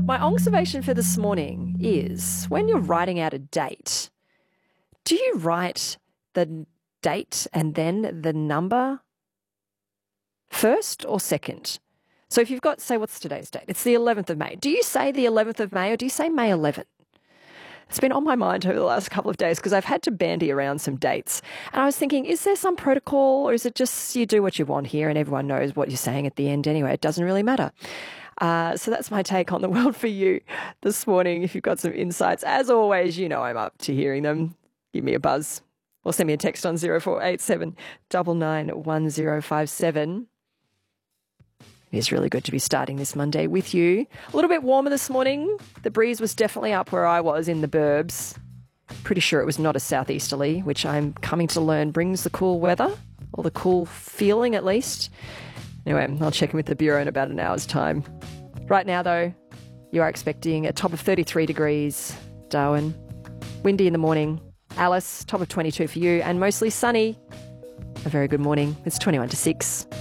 My observation for this morning is when you're writing out a date, do you write the date and then the number first or second? So if you've got, say, what's today's date? It's the 11th of May. Do you say the 11th of May or do you say May 11th? It's been on my mind over the last couple of days because I've had to bandy around some dates. And I was thinking, is there some protocol or is it just you do what you want here and everyone knows what you're saying at the end anyway? It doesn't really matter. So that's my take on the world for you this morning. If you've got some insights, as always, you know I'm up to hearing them. Give me a buzz or send me a text on 0487 991057. It is really good to be starting this Monday with you. A little bit warmer this morning. The breeze was definitely up where I was in the burbs. Pretty sure it was not a southeasterly, which I'm coming to learn brings the cool weather, or the cool feeling at least. Anyway, I'll check in with the Bureau in about an hour's time. Right now, though, you are expecting a top of 33 degrees, Darwin. Windy in the morning. Alice, top of 22 for you, and mostly sunny. A very good morning. It's 21 to 6.